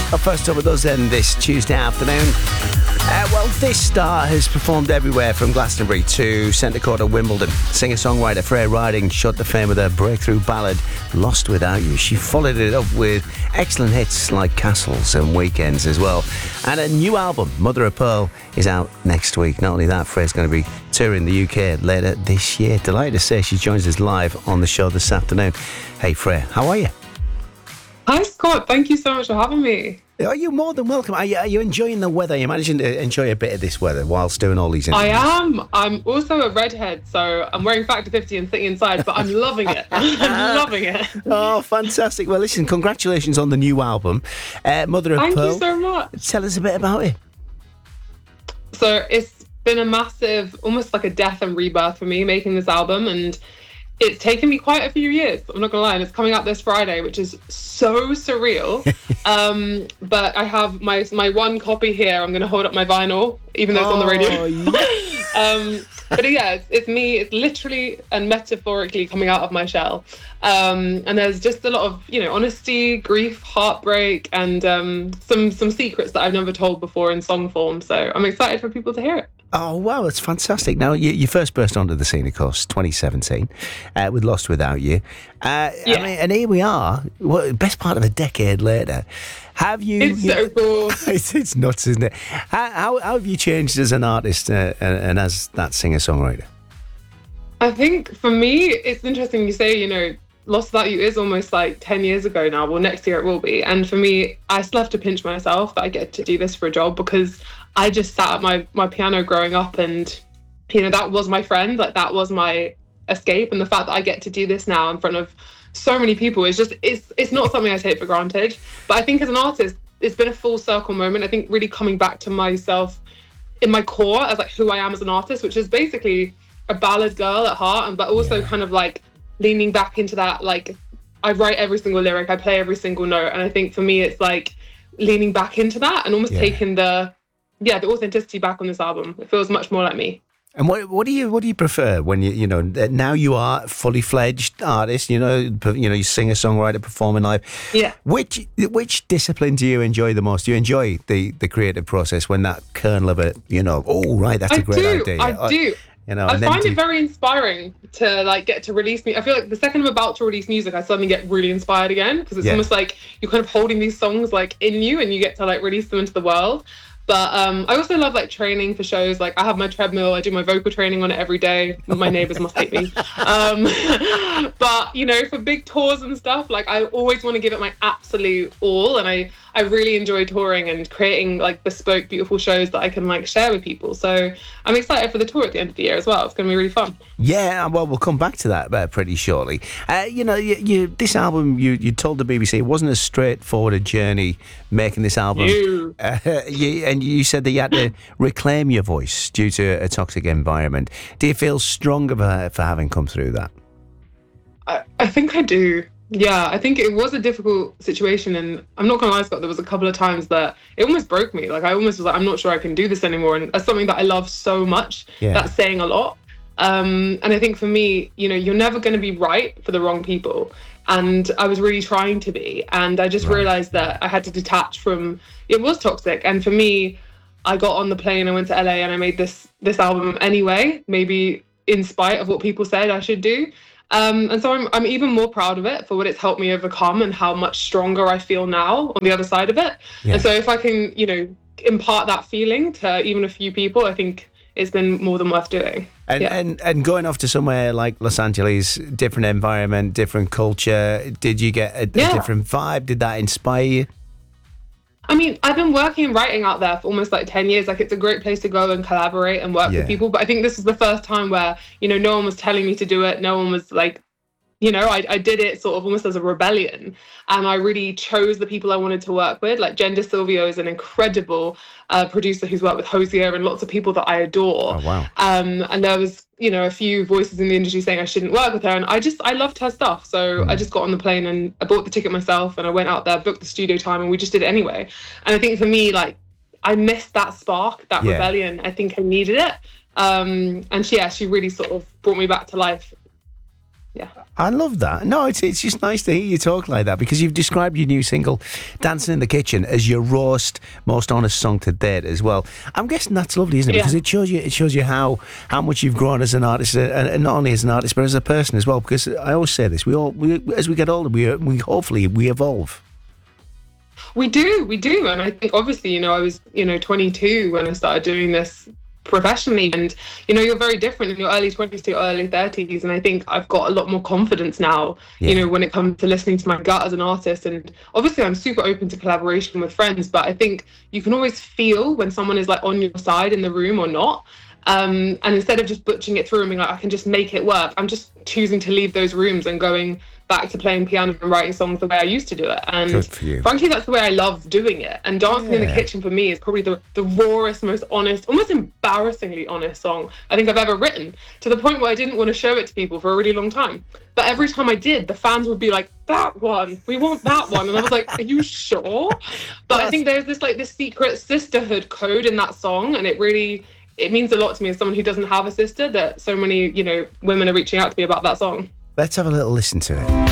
First up with us then this Tuesday afternoon. Well, this star has performed everywhere from Glastonbury to Centre Court of Wimbledon. Singer-songwriter Freya Riding shot to fame with her breakthrough ballad, Lost Without You. She followed it up with excellent hits like Castles and Weekends as well. And a new album, Mother of Pearl, is out next week. Not only that, Freya's going to be touring the UK later this year. Delighted to say she joins us live on the show this afternoon. Hey Freya, how are you? Hi Scott, thank you so much for having me. Are you more than welcome? Are you enjoying the weather? Are you managing to enjoy a bit of this weather whilst doing all these interviews? I am. I'm also a redhead, so I'm wearing Factor 50 and sitting inside, but I'm loving it. I'm loving it. Oh, fantastic. Well, listen, congratulations on the new album, Mother of Pearl. Thank you so much. Tell us a bit about it. So it's been a massive, almost like a death and rebirth for me making this album, and it's taken me quite a few years. I'm not gonna lie, and it's coming out this Friday, which is so surreal. But I have my one copy here. I'm gonna hold up my vinyl, even though it's on the radio. Yeah. But yeah, it's me. It's literally and metaphorically coming out of my shell. And there's just a lot of, honesty, grief, heartbreak, and some secrets that I've never told before in song form. So I'm excited for people to hear it. Oh, wow, that's fantastic. Now, you first burst onto the scene, of course, 2017, with Lost Without You. Yeah. I mean, and here we are, best part of a decade later. Have you... It's so cool. It's nuts, isn't it? How have you changed as an artist and as that singer-songwriter? I think, for me, it's interesting you say, Lost Without You is almost like 10 years ago now. Well, next year it will be. And for me, I still have to pinch myself that I get to do this for a job, because I just sat at my piano growing up, and, that was my friend. Like, that was my escape. And the fact that I get to do this now in front of so many people is just, it's not something I take for granted. But I think as an artist, it's been a full circle moment. I think really coming back to myself in my core as like who I am as an artist, which is basically a ballad girl at heart, but also kind of like leaning back into that, like, I write every single lyric, I play every single note. And I think for me, it's like leaning back into that and almost taking the authenticity back on this album. It feels much more like me. And what do you prefer when now you are a fully fledged artist, you singer, songwriter, performing live. Yeah. Which discipline do you enjoy the most? Do you enjoy the creative process when that kernel of it, that's a great idea. I do. I find it very inspiring to get to release me. I feel like the second I'm about to release music, I suddenly get really inspired again, because it's almost like you're kind of holding these songs in you, and you get to release them into the world. But I also love training for shows. I have my treadmill. I do my vocal training on it every day. My neighbors must hate me. But for big tours and stuff, I always want to give it my absolute all. And I really enjoy touring and creating bespoke, beautiful shows that I can share with people. So I'm excited for the tour at the end of the year as well. It's going to be really fun. Yeah, well, we'll come back to that pretty shortly. This album, you told the BBC it wasn't a straightforward a journey making this album. And you said that you had to reclaim your voice due to a toxic environment. Do you feel stronger for having come through that? I think I do. Yeah, I think it was a difficult situation, and I'm not gonna lie, Scott, there was a couple of times that it almost broke me. I almost was I'm not sure I can do this anymore, and that's something that I love so much. That's saying a lot. And I think for me, you're never going to be right for the wrong people, and I was really trying to be, and I just realized that I had to detach from it was toxic. And for me, I got on the plane, I went to LA, and I made this album anyway, maybe in spite of what people said I should do. And so I'm even more proud of it for what it's helped me overcome and how much stronger I feel now on the other side of it. Yeah. And so if I can, impart that feeling to even a few people, I think it's been more than worth doing. And going off to somewhere like Los Angeles, different environment, different culture, did you get a different vibe? Did that inspire you? I mean, I've been working and writing out there for almost 10 years. It's a great place to go and collaborate and work with people. But I think this is the first time where, no one was telling me to do it. No one was I did it sort of almost as a rebellion. And I really chose the people I wanted to work with. Jen DeSilvio is an incredible producer who's worked with Hozier and lots of people that I adore. Oh, wow. And there was, a few voices in the industry saying I shouldn't work with her. And I loved her stuff. So I just got on the plane and I bought the ticket myself, and I went out there, booked the studio time, and we just did it anyway. And I think for me, I missed that spark, that rebellion. I think I needed it. And she really sort of brought me back to life. yeah. I love that. No, it's just nice to hear you talk like that, because you've described your new single, Dancing in the Kitchen, as your rawest, most honest song to date as well. I'm guessing that's lovely, isn't it? Yeah. Because it shows you how much you've grown as an artist, and not only as an artist but as a person as well. Because I always say this: we as we get older, we hopefully we evolve. We do. And I think obviously, I was, 22 when I started doing this professionally, and you're very different in your early 20s to your early 30s, and I think I've got a lot more confidence now, when it comes to listening to my gut as an artist. And obviously I'm super open to collaboration with friends, but I think you can always feel when someone is like on your side in the room or not. And instead of just butchering it through and being like, I can just make it work, I'm just choosing to leave those rooms and going back to playing piano and writing songs the way I used to do it. And frankly, that's the way I love doing it. And Dancing in the Kitchen for me is probably the rawest, most honest, almost embarrassingly honest song I think I've ever written, to the point where I didn't want to show it to people for a really long time. But every time I did, the fans would be like, that one, we want that one. And I was like, are you sure? But I think there's this secret sisterhood code in that song, and it means a lot to me as someone who doesn't have a sister, that so many, women are reaching out to me about that song. Let's have a little listen to it.